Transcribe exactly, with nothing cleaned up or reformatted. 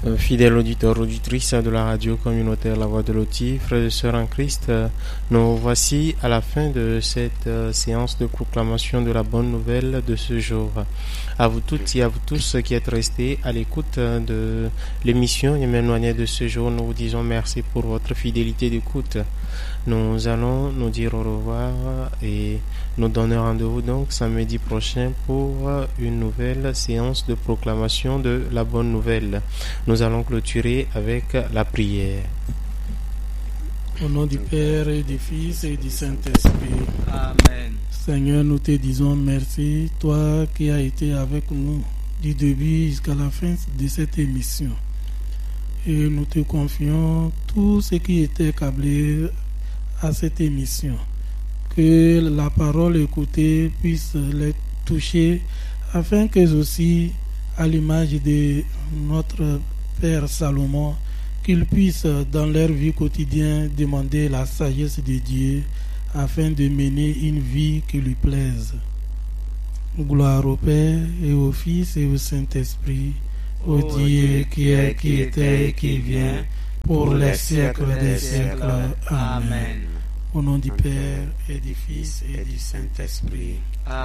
Fidèles auditeurs, auditrices de la radio communautaire La Voix de Loti, frères et sœurs en Christ, nous voici à la fin de cette séance de proclamation de la bonne nouvelle de ce jour. À vous toutes et à vous tous qui êtes restés à l'écoute de l'émission Yémen de ce jour, nous vous disons merci pour votre fidélité d'écoute. Nous allons nous dire au revoir et nous donner rendez-vous donc samedi prochain pour une nouvelle séance de proclamation de la bonne nouvelle. Nous allons clôturer avec la prière. Au nom du Père et du Fils et du Saint-Esprit. Amen. Seigneur, nous te disons merci, toi qui as été avec nous du début jusqu'à la fin de cette émission. Et nous te confions tout ce qui était câblé à cette émission. Que la parole écoutée puisse les toucher, afin que aussi, à l'image de notre Père Salomon, qu'ils puissent dans leur vie quotidienne demander la sagesse de Dieu afin de mener une vie qui lui plaise. Gloire au Père et au Fils et au Saint-Esprit, au Ô Dieu qui est, qui était et qui vient, pour les siècles des siècles. Amen. Au nom du Père et du Fils et du Saint-Esprit. Amen.